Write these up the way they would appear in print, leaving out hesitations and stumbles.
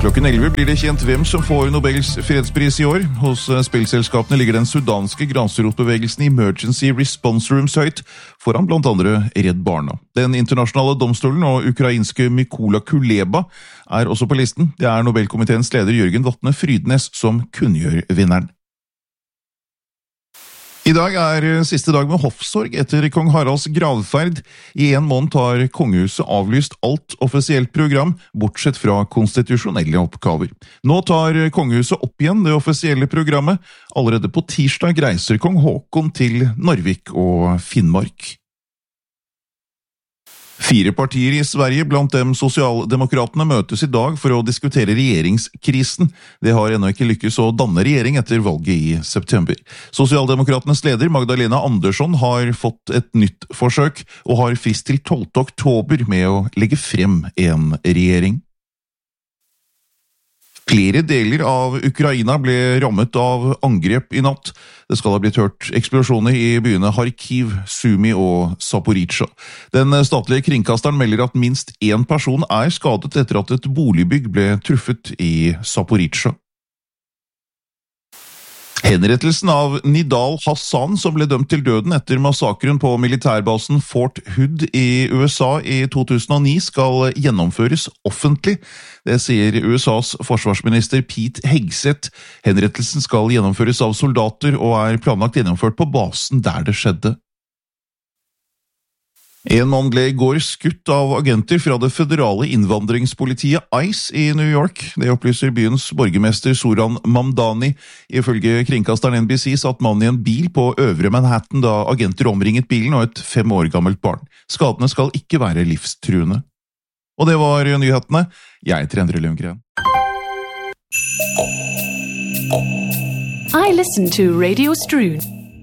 Klokken 11 blir det kjent hvem som får Nobels fredspris i år. Hos spillselskapene ligger den sudanske grasrotbevegelsen Emergency Response Rooms høyt, foran blant andre Redd Barna. Den internasjonale domstolen og ukrainske Mykola Kuleba er også på listen. Det er Nobelkomiteens leder Jørgen Vatne Frydnes som kunngjør vinneren. I dag er siste dag med hoffsorg etter kong Haralds gravferd. I 1 måned har kongehuset avlyst alt offisielt program, bortsett fra konstitusjonelle oppgaver. Nå tar kongehuset opp igjen det offisielle programmet. Allerede på tirsdag reiser kong Håkon til Narvik og Finnmark. 4 partier i Sverige, blant dem Sosialdemokratene, møtes i dag for å diskutere regjeringskrisen. Det har ennå ikke lykkes å danne regjering etter valget i september. Sosialdemokratenes leder Magdalena Andersson har fått et nytt forsøk, og har frist til 12. oktober med å legge frem en regjering. Flere deler av Ukraina ble rammet av angrep i natt. Det skal ha blitt hørt eksplosjoner i byene Kharkiv, Sumy og Zaporizjzja. Den statlige kringkasteren melder at minst 1 person er skadet etter at et boligbygg ble truffet i Zaporizjzja. Henrettelsen av Nidal Hassan, som ble dømt til døden etter massakren på militærbasen Fort Hood i USA i 2009, skal gjennomføres offentlig. Det sier USAs forsvarsminister Pete Hegseth. Henrettelsen skal gjennomføres av soldater og er planlagt gjennomført på basen der det skjedde. En mann ble i går skutt av agenter fra det føderale innvandringspolitiet ICE i New York. Det opplyser byens borgermester Zoran Mamdani. Ifølge kringkasteren NBC satt mannen i en bil på Øvre Manhattan da agenter omringet bilen og et 5 år gammelt barn. Skadene skal ikke være livstruende. Og det var nyhetene. Jeg heter Endre Lundgren. I listen to Radio Strud.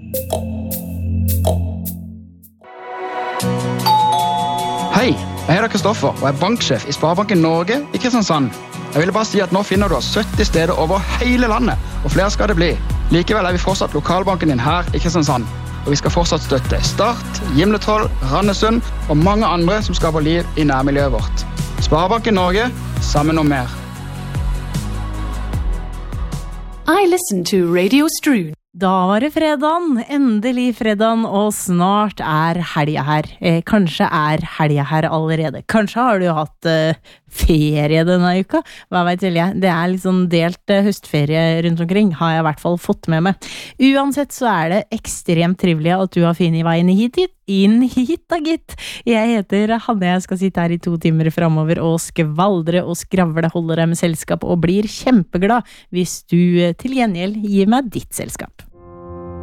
Hei, jeg heter Kristoffer og er banksjef i Sparebanken Norge i Kristiansand. Jeg ville bare si at nå finner du oss 70 steder over hele landet, og flere skal det bli. Likevel er vi fortsatt lokalbanken din her i Kristiansand, og vi skal fortsatt støtte Start, Gimletroll, Randesund og mange andre som skaper liv i nærmiljøet vårt. Sparebanken Norge, sammen om mer. I listen to Radio Strud. Da var det fredagen, endelig fredagen, og snart er helga her. Kanskje er helga her allerede. Kanskje har du hatt ferie denne uka. Hva vet jeg? Det er litt sånn delt høstferie rundt omkring, har jeg i hvert fall fått med meg. Uansett så er det ekstremt trivelig at du har funnet veien inn hit da, gitt. Jeg heter Hanne, jeg skal sitte her i 2 timer fremover og skvaldre og skravle, holde deg med selskap og blir kjempeglad hvis du til gjengjeld gir meg ditt selskap.